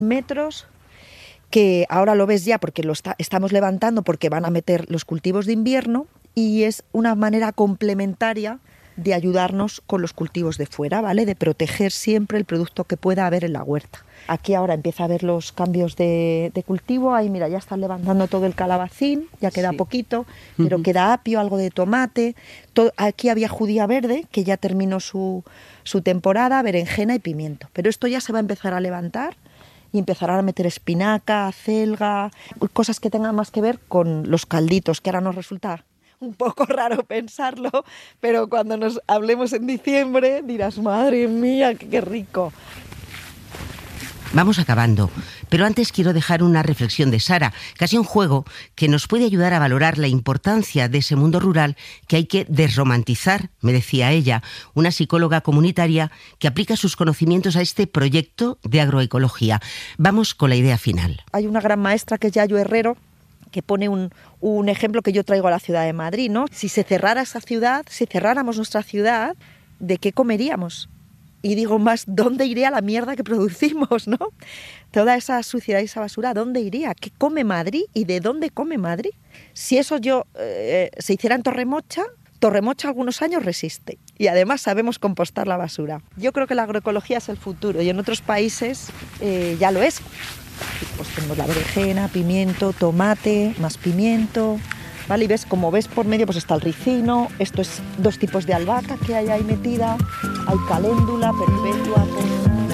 metros, que ahora lo ves ya porque estamos levantando porque van a meter los cultivos de invierno y es una manera complementaria de ayudarnos con los cultivos de fuera, ¿vale? De proteger siempre el producto que pueda haber en la huerta. Aquí ahora empieza a ver los cambios de cultivo. Ahí mira, ya están levantando todo el calabacín, ya queda poquito, pero queda apio, algo de tomate. Aquí había judía verde, que ya terminó su temporada, berenjena y pimiento. Pero esto ya se va a empezar a levantar y empezarán a meter espinaca, acelga, cosas que tengan más que ver con los calditos, que ahora nos resulta un poco raro pensarlo, pero cuando nos hablemos en diciembre dirás, madre mía, qué rico. Vamos acabando, pero antes quiero dejar una reflexión de Sara, casi un juego que nos puede ayudar a valorar la importancia de ese mundo rural que hay que desromantizar, me decía ella, una psicóloga comunitaria que aplica sus conocimientos a este proyecto de agroecología. Vamos con la idea final. Hay una gran maestra que es Yayo Herrero, que pone un ejemplo que yo traigo a la ciudad de Madrid, ¿no? Si se cerrara esa ciudad, si cerráramos nuestra ciudad, ¿de qué comeríamos? Y digo más, ¿dónde iría la mierda que producimos, no? Toda esa suciedad y esa basura, ¿dónde iría? ¿Qué come Madrid y de dónde come Madrid? Si eso se hiciera en Torremocha algunos años resiste. Y además sabemos compostar la basura. Yo creo que la agroecología es el futuro y en otros países ya lo es. Pues tenemos la berenjena, pimiento, tomate, más pimiento, ¿vale? Y ves, como ves por medio, pues está el ricino, esto es 2 tipos de albahaca que hay ahí metida, hay caléndula, perpetua,